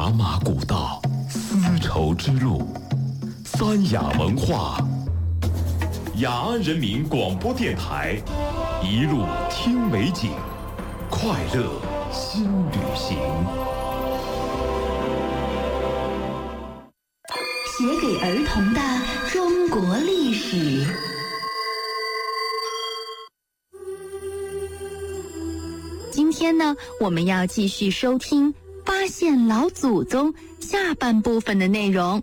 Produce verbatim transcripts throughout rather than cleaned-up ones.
茶马古道，丝绸之路，三雅文化。雅安人民广播电台，一路听美景，快乐新旅行。 写给儿童的中国历史。今天呢，我们要继续收听《发现老祖宗》下半部分的内容。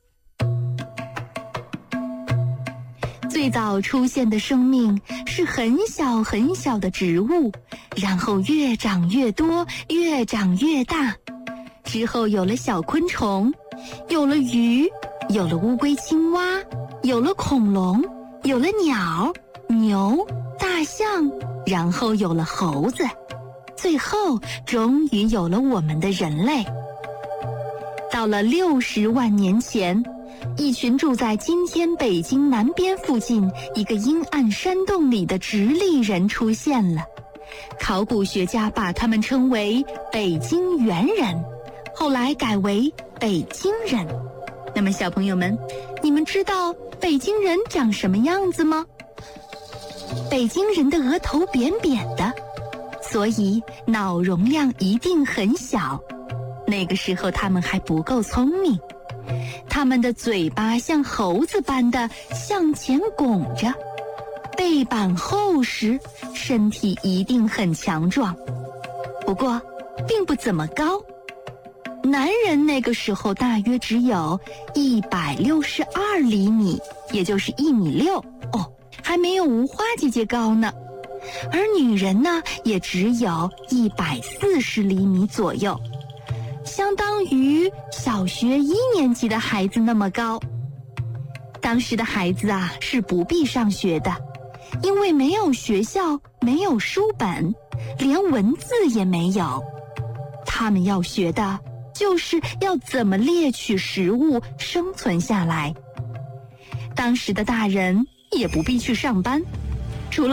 最早出现的生命是很小很小的植物，然后越长越多，越长越大。之后有了小昆虫，有了鱼，有了乌龟、青蛙，有了恐龙，有了鸟、牛、大象，然后有了猴子，最后终于有了我们的人类。到了六十万年前，一群住在今天北京南边附近一个阴暗山洞里的直立人出现了，考古学家把他们称为北京猿人，后来改为北京人。那么小朋友们，你们知道北京人长什么样子吗？北京人的额头扁扁的，所以脑容量一定很小。那个时候他们还不够聪明，他们的嘴巴像猴子般的向前拱着，背板厚实，身体一定很强壮，不过并不怎么高。男人那个时候大约只有一百六十二厘米，也就是一米六哦，还没有无花姐姐高呢。而女人呢，也只有一百四十厘米左右，相当于小学一年级的孩子那么高。当时的孩子啊，是不必上学的，因为没有学校，没有书本，连文字也没有。他们要学的就是要怎么猎取食物，生存下来。当时的大人也不必去上班，